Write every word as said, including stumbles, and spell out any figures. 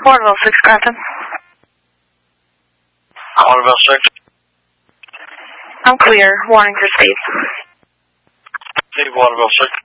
Waterville six, Grafton. Waterville six. I'm clear. Warning for speed. Steve, Waterville six.